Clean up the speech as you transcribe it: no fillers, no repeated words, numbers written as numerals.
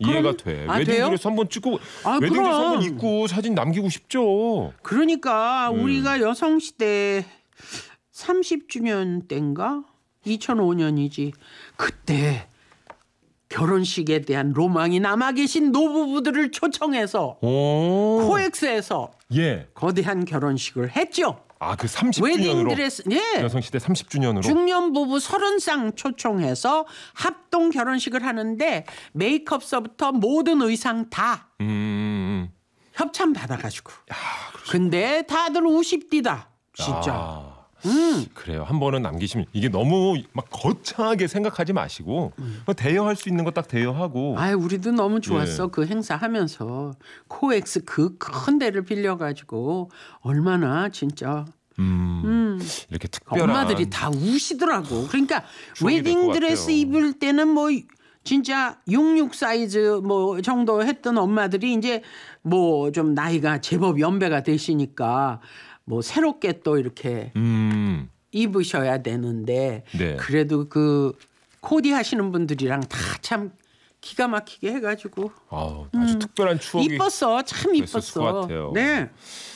이해가 돼. 웨딩드레스 한번 찍고 웨딩드레스 한번 입고 사진 남기고 싶죠. 그러니까 우리가 여성시대 30주년 때인가? 2005년이지. 그때 결혼식에 대한 로망이 남아 계신 노부부들을 초청해서 코엑스에서 거대한 결혼식을 했죠. 그 30주년으로. 웨딩드레스, 여성시대 30주년으로. 중년 부부 30쌍 초청해서 합동 결혼식을 하는데 메이크업서부터 모든 의상 다 협찬 받아가지고. 근데 다들 우십디다. 진짜. 그래요. 한 번은 남기시면 이게 너무 막 거창하게 생각하지 마시고 대여할 수 있는 거 딱 대여하고. 우리도 너무 좋았어. 그 행사 하면서 코엑스 그 큰 데를 빌려가지고 얼마나 진짜. 이렇게 특별한 엄마들이 다 우시더라고. 그러니까 웨딩드레스 입을 때는 뭐 진짜 66 사이즈 뭐 정도 했던 엄마들이 이제 뭐 좀 나이가 제법 연배가 되시니까 뭐 새롭게 또 이렇게 입으셔야 되는데 그래도 그 코디 하시는 분들이랑 다 참 기가 막히게 해가지고 아주 특별한 추억이 이뻤어. 참 이뻤어. 것 같아요. 네.